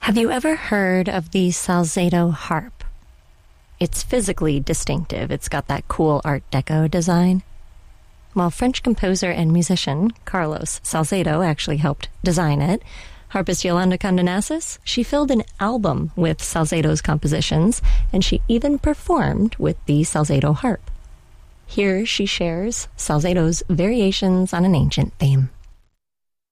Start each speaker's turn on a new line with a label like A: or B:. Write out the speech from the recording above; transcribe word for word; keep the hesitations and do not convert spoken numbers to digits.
A: Have you ever heard of the Salzedo harp? It's physically distinctive. It's got that cool Art Deco design. Well, French composer and musician Carlos Salzedo actually helped design it. Harpist Yolanda Condenasis, she filled an album with Salzedo's compositions, and she even performed with the Salzedo harp. Here she shares Salzedo's variations on an ancient theme.